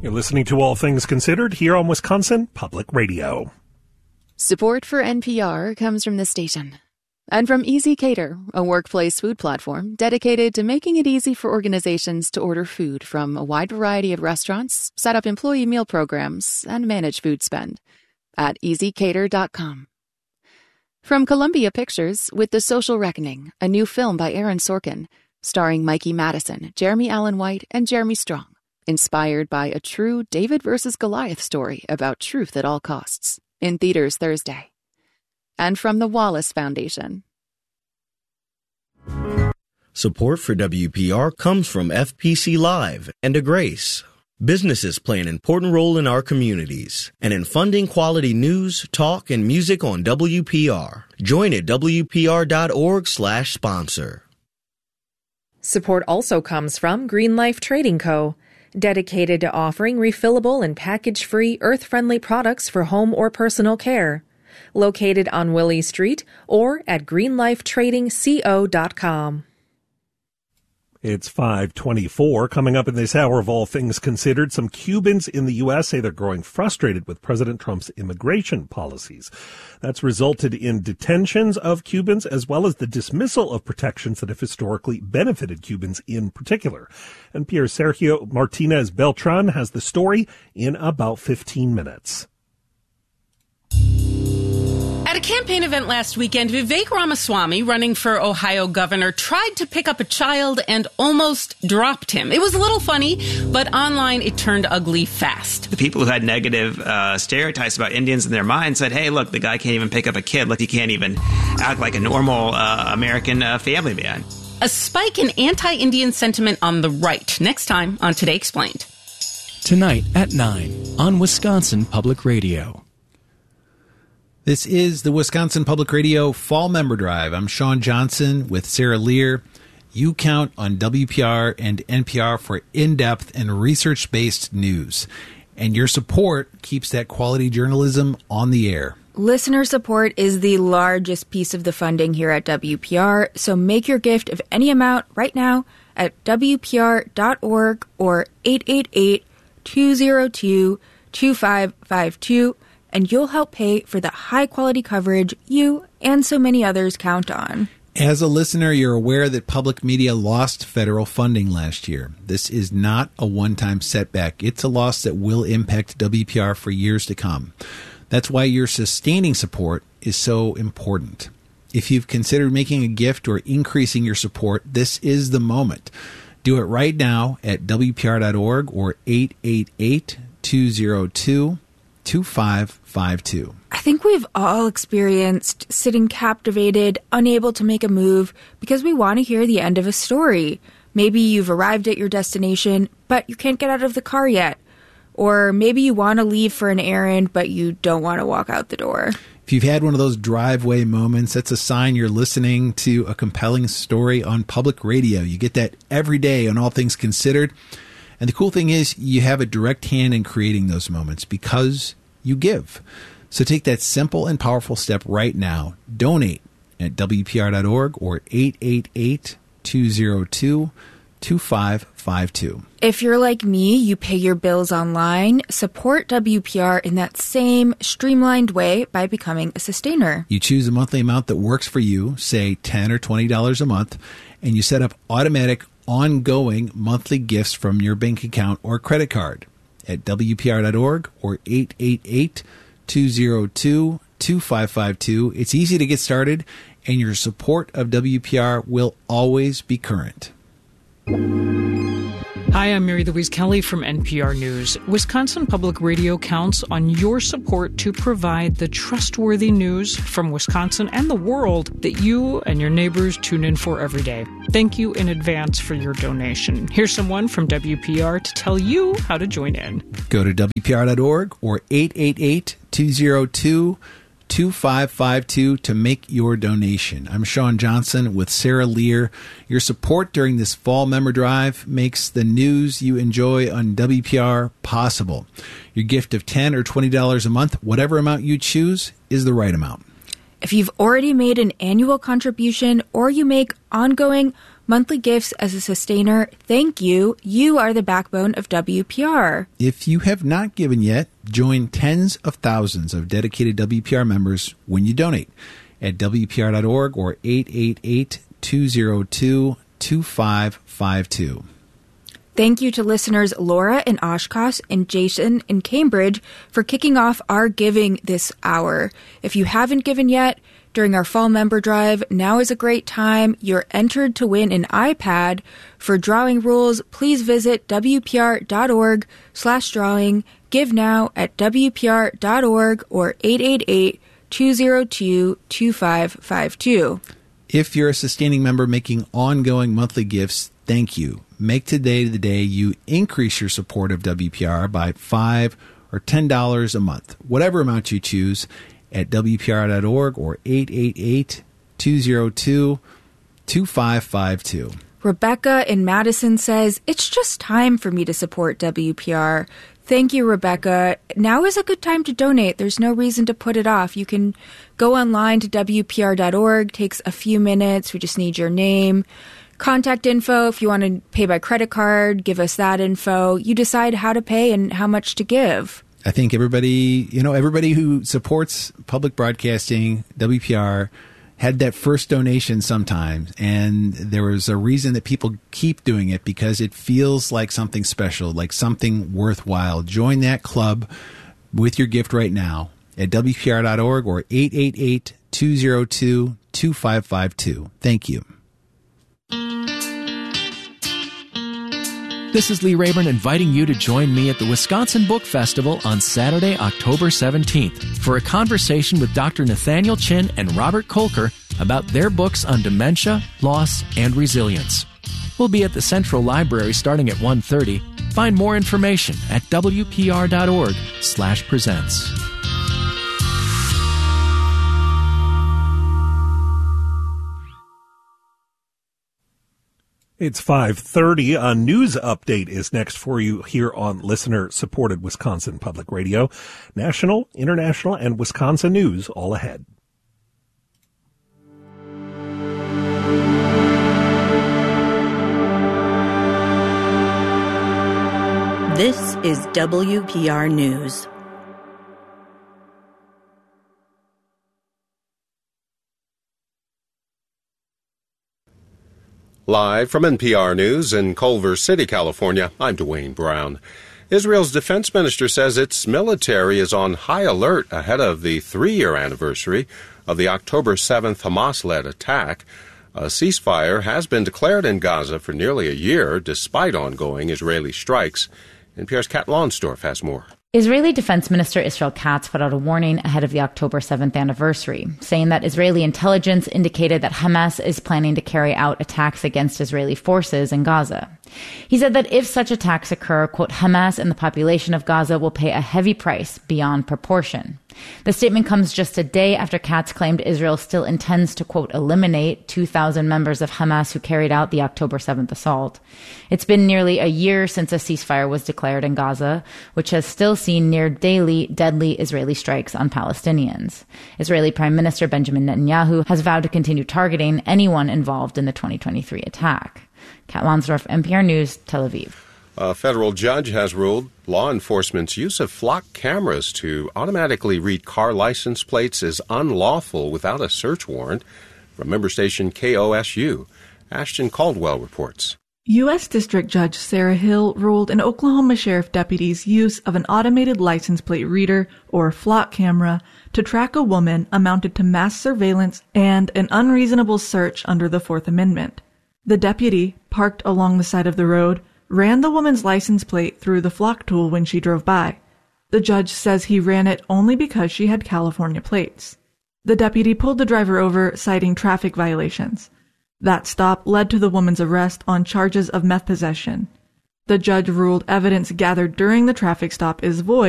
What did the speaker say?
You're listening to All Things Considered here on Wisconsin Public Radio. Support for NPR comes from this station and from Easy Cater, a workplace food platform dedicated to making it easy for organizations to order food from a wide variety of restaurants, set up employee meal programs, and manage food spend at easycater.com. From Columbia Pictures with The Social Reckoning, a new film by Aaron Sorkin, starring Mikey Madison, Jeremy Allen White, and Jeremy Strong, inspired by a true David versus Goliath story about truth at all costs, in theaters Thursday. And from the Wallace Foundation. Support for WPR comes from FPC Live and Grace. Businesses play an important role in our communities and in funding quality news, talk, and music on WPR. Join at WPR.org/sponsor. Support also comes from Green Life Trading Co., dedicated to offering refillable and package-free, earth-friendly products for home or personal care. Located on Willie Street or at greenlifetradingco.com. It's 5:24. Coming up in this hour of All Things Considered, some Cubans in the U.S. say they're growing frustrated with President Trump's immigration policies. That's resulted in detentions of Cubans as well as the dismissal of protections that have historically benefited Cubans in particular. And Pierre Sergio Martinez Beltran has the story in about 15 minutes. At a campaign event last weekend, Vivek Ramaswamy, running for Ohio governor, tried to pick up a child and almost dropped him. It was a little funny, but online it turned ugly fast. The people who had negative stereotypes about Indians in their mind said, hey, look, the guy can't even pick up a kid. Look, he can't even act like a normal American family man. A spike in anti-Indian sentiment on the right. Next time on Today Explained. Tonight at 9 on Wisconsin Public Radio. This is the Wisconsin Public Radio Fall Member Drive. I'm Sean Johnson with Sarah Lear. You count on WPR and NPR for in-depth and research-based news. And your support keeps that quality journalism on the air. Listener support is the largest piece of the funding here at WPR, so make your gift of any amount right now at WPR.org or 888-202-2552. And you'll help pay for the high-quality coverage you and so many others count on. As a listener, you're aware that public media lost federal funding last year. This is not a one-time setback. It's a loss that will impact WPR for years to come. That's why your sustaining support is so important. If you've considered making a gift or increasing your support, this is the moment. Do it right now at WPR.org or 888-202-2552. I think we've all experienced sitting captivated, unable to make a move because we want to hear the end of a story. Maybe you've arrived at your destination, but you can't get out of the car yet. Or maybe you want to leave for an errand, but you don't want to walk out the door. If you've had one of those driveway moments, that's a sign you're listening to a compelling story on public radio. You get that every day on All Things Considered. And the cool thing is you have a direct hand in creating those moments because you give. So take that simple and powerful step right now. Donate at WPR.org or 888-202-2552. If you're like me, you pay your bills online. Support WPR in that same streamlined way by becoming a sustainer. You choose a monthly amount that works for you, say $10 or $20 a month, and you set up automatic ongoing monthly gifts from your bank account or credit card at WPR.org or 888-202-2552. It's easy to get started, and your support of WPR will always be current. Hi, I'm Mary Louise Kelly from NPR News. Wisconsin Public Radio counts on your support to provide the trustworthy news from Wisconsin and the world that you and your neighbors tune in for every day. Thank you in advance for your donation. Here's someone from WPR to tell you how to join in. Go to WPR.org or 888-202-2552 to make your donation. I'm Sean Johnson with Sarah Lear. Your support during this fall member drive makes the news you enjoy on WPR possible. Your gift of $10 or $20 a month, whatever amount you choose, is the right amount. If you've already made an annual contribution or you make ongoing monthly gifts as a sustainer. Thank you. You are the backbone of WPR. If you have not given yet, join tens of thousands of dedicated WPR members when you donate at WPR.org or 888-202-2552. Thank you to listeners Laura in Oshkosh and Jason in Cambridge for kicking off our giving this hour. If you haven't given yet, during our fall member drive, now is a great time. You're entered to win an iPad. For drawing rules, please visit WPR.org/drawing. Give now at WPR.org or 888-202-2552. If you're a sustaining member making ongoing monthly gifts, thank you. Make today the day you increase your support of WPR by $5 or $10 a month, whatever amount you choose, at WPR.org or 888-202-2552. Rebecca in Madison says, it's just time for me to support WPR. Thank you, Rebecca. Now is a good time to donate. There's no reason to put it off. You can go online to WPR.org. Takes a few minutes. We just need your name. Contact info. If you want to pay by credit card, give us that info. You decide how to pay and how much to give. I think everybody who supports public broadcasting, WPR, had that first donation sometimes, and there was a reason that people keep doing it because it feels like something special, like something worthwhile. Join that club with your gift right now at WPR.org or 888-202-2552. Thank you. This is Lee Rayburn inviting you to join me at the Wisconsin Book Festival on Saturday, October 17th for a conversation with Dr. Nathaniel Chin and Robert Kolker about their books on dementia, loss, and resilience. We'll be at the Central Library starting at 1:30. Find more information at WPR.org/presents. It's 5:30. A news update is next for you here on listener-supported Wisconsin Public Radio. National, international, and Wisconsin news all ahead. This is WPR News. Live from NPR News in Culver City, California, I'm Dwayne Brown. Israel's defense minister says its military is on high alert ahead of the 3-year anniversary of the October 7th Hamas-led attack. A ceasefire has been declared in Gaza for nearly a year, despite ongoing Israeli strikes. NPR's Kat Lonsdorf has more. Israeli Defense Minister Israel Katz put out a warning ahead of the October 7th anniversary, saying that Israeli intelligence indicated that Hamas is planning to carry out attacks against Israeli forces in Gaza. He said that if such attacks occur, quote, Hamas and the population of Gaza will pay a heavy price beyond proportion. The statement comes just a day after Katz claimed Israel still intends to, quote, eliminate 2,000 members of Hamas who carried out the October 7th assault. It's been nearly a year since a ceasefire was declared in Gaza, which has still seen near daily deadly Israeli strikes on Palestinians. Israeli Prime Minister Benjamin Netanyahu has vowed to continue targeting anyone involved in the 2023 attack. Kat Lonsdorf, NPR News, Tel Aviv. A federal judge has ruled law enforcement's use of flock cameras to automatically read car license plates is unlawful without a search warrant. From member station KOSU, Ashton Caldwell reports. U.S. District Judge Sarah Hill ruled an Oklahoma sheriff deputy's use of an automated license plate reader, or flock camera, to track a woman amounted to mass surveillance and an unreasonable search under the Fourth Amendment. The deputy, parked along the side of the road, ran the woman's license plate through the flock tool when she drove by. The judge says he ran it only because she had California plates. The deputy pulled the driver over, citing traffic violations. That stop led to the woman's arrest on charges of meth possession. The judge ruled evidence gathered during the traffic stop is void